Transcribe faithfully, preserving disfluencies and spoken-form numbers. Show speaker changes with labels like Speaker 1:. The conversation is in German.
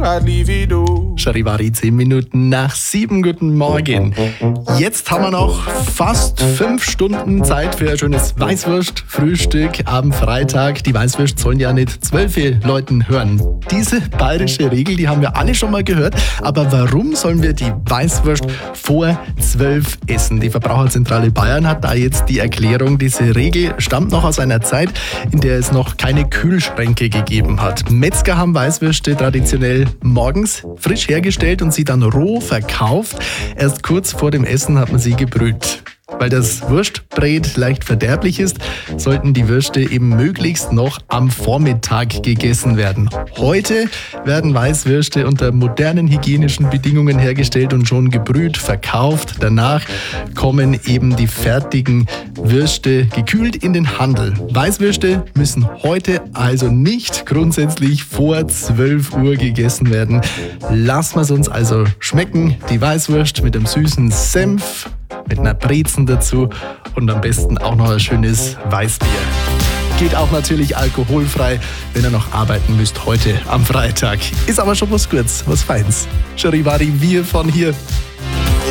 Speaker 1: I'd leave it all.
Speaker 2: Charivari, zehn Minuten nach sieben. Guten Morgen. Jetzt haben wir noch fast fünf Stunden Zeit für ein schönes Weißwurst-Frühstück am Freitag. Die Weißwürst sollen ja nicht zwölf Leuten hören. Diese bayerische Regel, die haben wir alle schon mal gehört. Aber warum sollen wir die Weißwurst vor zwölf essen? Die Verbraucherzentrale Bayern hat da jetzt die Erklärung. Diese Regel stammt noch aus einer Zeit, in der es noch keine Kühlschränke gegeben hat. Metzger haben Weißwürste traditionell morgens frisch hergestellt und sie dann roh verkauft. Erst kurz vor dem Essen hat man sie gebrüht. Weil das Wurstbrät leicht verderblich ist, sollten die Würste eben möglichst noch am Vormittag gegessen werden. Heute werden Weißwürste unter modernen hygienischen Bedingungen hergestellt und schon gebrüht verkauft. Danach kommen eben die fertigen Würste gekühlt in den Handel. Weißwürste müssen heute also nicht grundsätzlich vor zwölf Uhr gegessen werden. Lassen wir es uns also schmecken. Die Weißwurst mit einem süßen Senf, mit einer Brezen dazu und am besten auch noch ein schönes Weißbier. Geht auch natürlich alkoholfrei, wenn ihr noch arbeiten müsst heute am Freitag. Ist aber schon was Gutes, was Feins. Charivari, wir von hier.